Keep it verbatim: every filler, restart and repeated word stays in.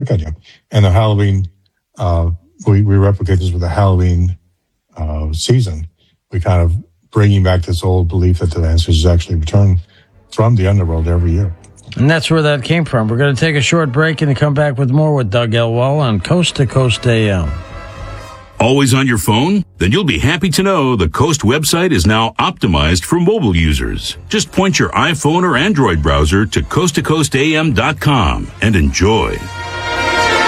back at you. And the Halloween, uh, we, we replicate this with the Halloween uh, season. We kind of bringing back this old belief that the ancestors actually return from the underworld every year. And that's where that came from. We're going to take a short break and come back with more with Doug Elwell on Coast to Coast A M. Always on your phone? Then you'll be happy to know the Coast website is now optimized for mobile users. Just point your iPhone or Android browser to coast to coast a m dot com and enjoy.